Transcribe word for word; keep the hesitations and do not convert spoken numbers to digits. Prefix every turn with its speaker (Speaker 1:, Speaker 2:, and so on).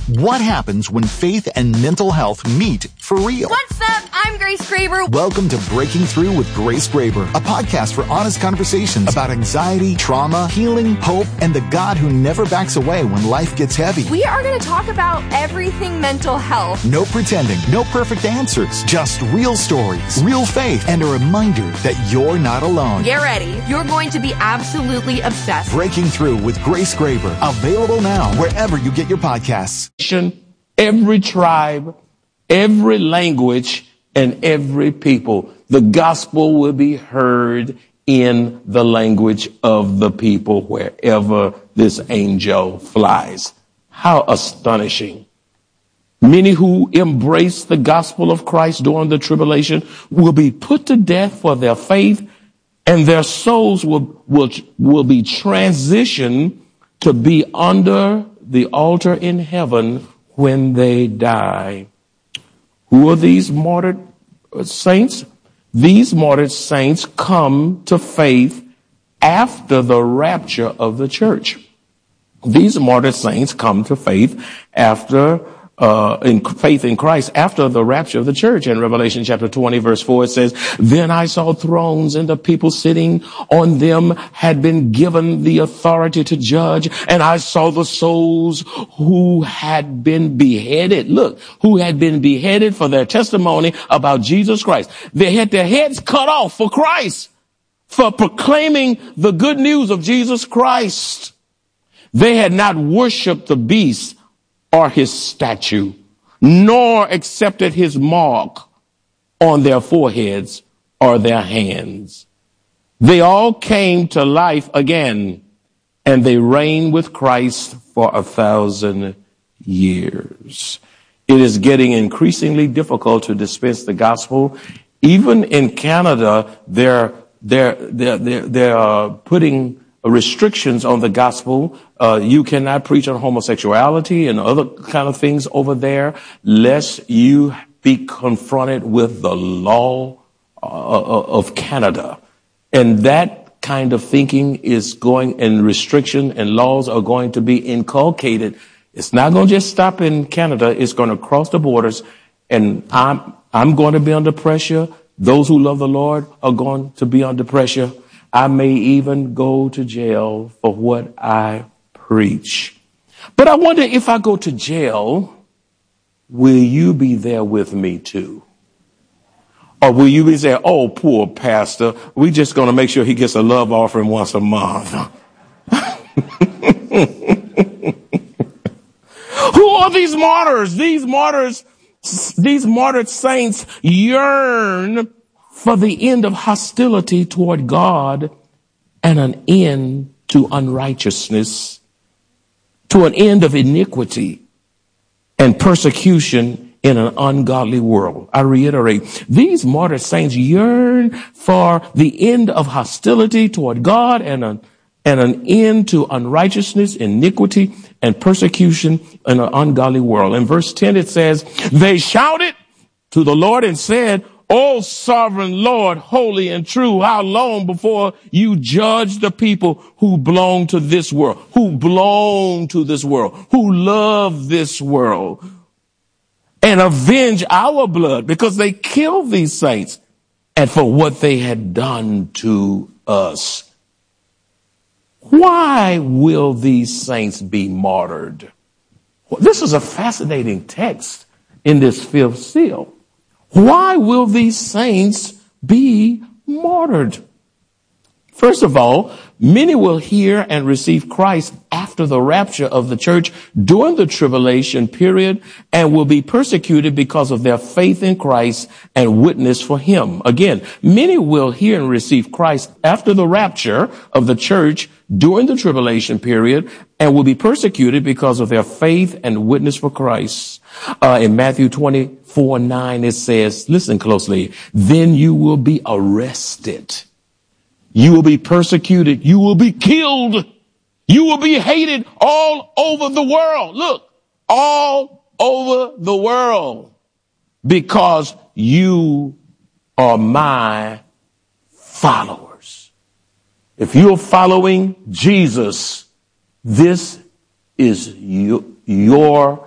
Speaker 1: What happens when faith and mental health meet for real?
Speaker 2: What's up? I'm Grace Graber.
Speaker 1: Welcome to Breaking Through with Grace Graber, a podcast for honest conversations about anxiety, trauma, healing, hope, and the God who never backs away when life gets heavy.
Speaker 2: We are going to talk about everything mental health.
Speaker 1: No pretending, no perfect answers, just real stories, real faith, and a reminder that you're not alone.
Speaker 2: Get ready. You're going to be absolutely obsessed.
Speaker 1: Breaking Through with Grace Graber, available now wherever you get your podcasts.
Speaker 3: Every tribe, every language, and every people. The gospel will be heard in the language of the people wherever this angel flies. How astonishing. Many who embrace the gospel of Christ during the tribulation will be put to death for their faith, and their souls will, will, will be transitioned to be under the altar in heaven when they die. Who are these martyred saints? These martyred saints come to faith after the rapture of the church. These martyred saints come to faith after Uh, in faith in Christ after the rapture of the church. In Revelation chapter twenty verse four, it says, "Then I saw thrones, and the people sitting on them had been given the authority to judge. And I saw the souls who had been beheaded." Look, who had been beheaded for their testimony about Jesus Christ. They had their heads cut off for Christ, for proclaiming the good news of Jesus Christ. They had not worshiped the beast or his statue, nor accepted his mark on their foreheads or their hands. They all came to life again, and they reigned with Christ for a thousand years. It is getting increasingly difficult to dispense the gospel. Even in Canada, they're, they're, they're, they're, they're uh, putting restrictions on the gospel. Uh, you cannot preach on homosexuality and other kind of things over there, lest you be confronted with the law uh, of Canada. And that kind of thinking is going, and restriction and laws are going to be inculcated. It's not going to just stop in Canada. It's going to cross the borders. And I'm, I'm going to be under pressure. Those who love the Lord are going to be under pressure. I may even go to jail for what I preach. But I wonder, if I go to jail, will you be there with me too? Or will you be saying, "Oh, poor pastor, we just going to make sure he gets a love offering once a month"? Who are these martyrs? These martyrs, these martyred saints yearn for the end of hostility toward God and an end to unrighteousness, to an end of iniquity and persecution in an ungodly world. I reiterate, these martyred saints yearn for the end of hostility toward God and an, and an end to unrighteousness, iniquity, and persecution in an ungodly world. In verse ten, it says, "They shouted to the Lord and said, 'O sovereign Lord, holy and true, how long before you judge the people who belong to this world, who belong to this world, who love this world, and avenge our blood,' because they killed these saints and for what they had done to us." Why will these saints be martyred? Well, this is a fascinating text in this fifth seal. Why will these saints be martyred? First of all, many will hear and receive Christ after the rapture of the church during the tribulation period, and will be persecuted because of their faith in Christ and witness for him. Again, many will hear and receive Christ after the rapture of the church during the tribulation period, and will be persecuted because of their faith and witness for Christ. Uh, in Matthew twenty-four nine, it says, listen closely, "Then you will be arrested. You will be persecuted. You will be killed. You will be hated all over the world." Look, all over the world, because you are my followers. If you're following Jesus, this is you, your